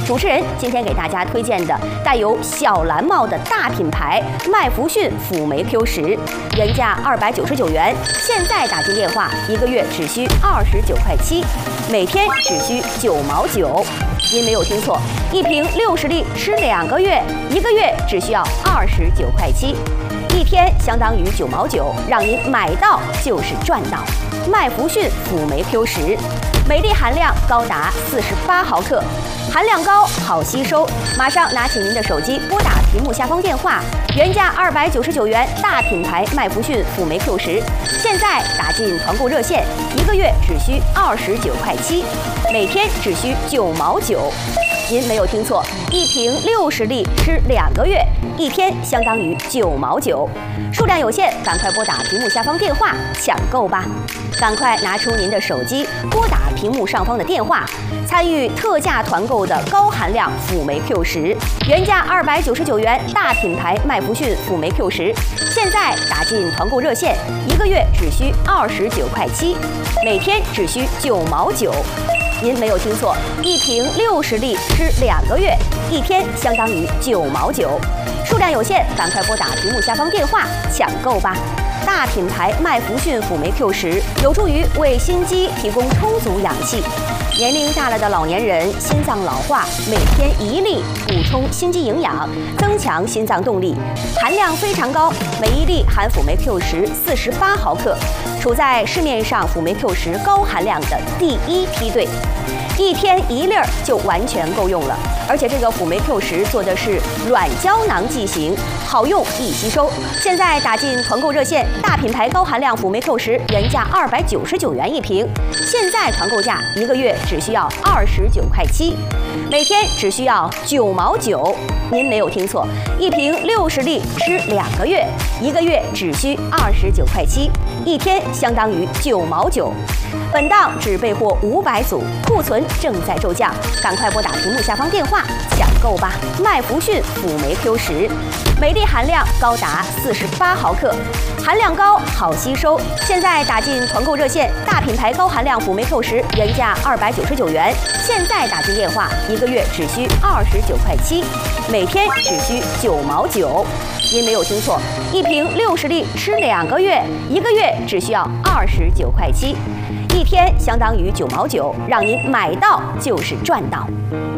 主持人今天给大家推荐的带有小蓝帽的大品牌麦弗逊辅酶 Q10，原价299元，现在打进电话1个月只需29块7，每天只需9毛9。您没有听错，一瓶60粒吃2个月，1个月只需要29块7，一天相当于9毛9，让您买到就是赚到。麦弗逊辅酶 Q10，每粒含量高达48毫克，含量高，好吸收。马上拿起您的手机，拨打屏幕下方电话，原价299元，大品牌麦弗逊辅酶 Q10，现在打进团购热线，1个月只需29块7，每天只需9毛9。您没有听错，一瓶60粒吃2个月，一天相当于9毛9，数量有限，赶快拨打屏幕下方电话抢购吧！赶快拿出您的手机，拨打屏幕上方的电话，参与特价团购的高含量辅酶 Q10，原价299元，大品牌麦弗逊辅酶 Q10，现在打进团购热线，1个月只需29块7，每天只需9毛9。您没有听错，一瓶60粒吃2个月，一天相当于9毛9，数量有限，赶快拨打屏幕下方电话抢购吧！大品牌麦弗逊辅酶 Q10有助于为心肌提供充足氧气。年龄大了的老年人心脏老化，每天1粒补充心肌营养，增强心脏动力，含量非常高，每1粒含辅酶 Q10 48毫克，处在市面上辅酶 Q10高含量的第1梯队。一天1粒就完全够用了，而且这个辅酶 Q10做的是软胶囊剂型，好用易吸收。现在打进团购热线，大品牌高含量辅酶 Q10原价299元一瓶，现在团购价1个月只需要29块7，每天只需要9毛9。您没有听错，一瓶60粒吃2个月，1个月只需29块7，一天相当于9毛9。本档只备货500组，库存正在骤降，赶快拨打屏幕下方电话抢购吧！麦弗逊辅酶 Q10，每粒含量高达48毫克，含量高，好吸收。现在打进团购热线，大品牌高含量辅酶 Q10原价299元，现在打进电话1个月只需29块7，每天只需9毛9。您没有听错，一瓶60粒吃2个月，1个月只需要29块7，一天相当于9毛9，让您买到就是赚到。